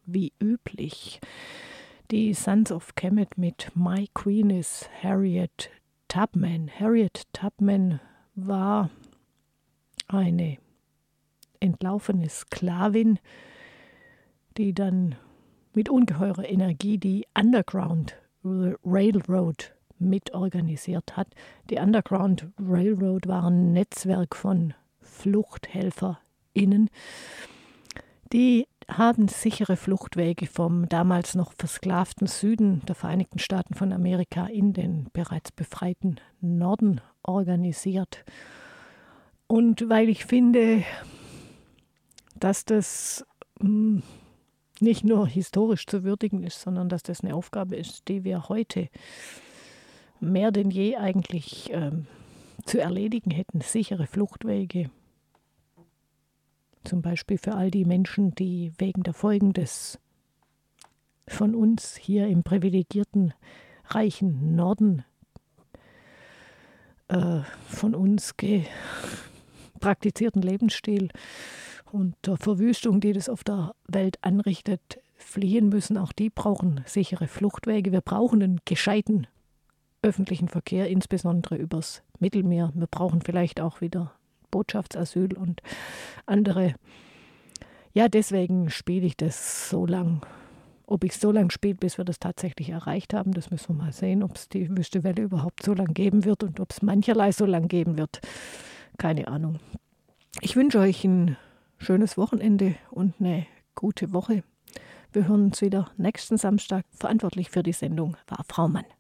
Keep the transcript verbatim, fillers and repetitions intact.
wie üblich. Die Sons of Kemet mit My Queen is Harriet Tubman. Harriet Tubman war eine entlaufene Sklavin, die dann mit ungeheurer Energie die Underground Railroad mitorganisiert hat. Die Underground Railroad war ein Netzwerk von FluchthelferInnen, die haben sichere Fluchtwege vom damals noch versklavten Süden der Vereinigten Staaten von Amerika in den bereits befreiten Norden organisiert. Und weil ich finde, dass das mh, nicht nur historisch zu würdigen ist, sondern dass das eine Aufgabe ist, die wir heute mehr denn je eigentlich ähm, zu erledigen hätten, sichere Fluchtwege. Zum Beispiel für all die Menschen, die wegen der Folgen des von uns hier im privilegierten, reichen Norden äh, von uns ge- praktizierten Lebensstil und der Verwüstung, die das auf der Welt anrichtet, fliehen müssen. Auch die brauchen sichere Fluchtwege. Wir brauchen einen gescheiten öffentlichen Verkehr, insbesondere übers Mittelmeer. Wir brauchen vielleicht auch wieder Botschaftsasyl und andere. Ja, deswegen spiele ich das so lang. Ob ich so lange spiele, bis wir das tatsächlich erreicht haben, das müssen wir mal sehen, ob es die Wüstewelle überhaupt so lang geben wird und ob es mancherlei so lang geben wird. Keine Ahnung. Ich wünsche euch ein schönes Wochenende und eine gute Woche. Wir hören uns wieder nächsten Samstag. Verantwortlich für die Sendung war Frau Mann.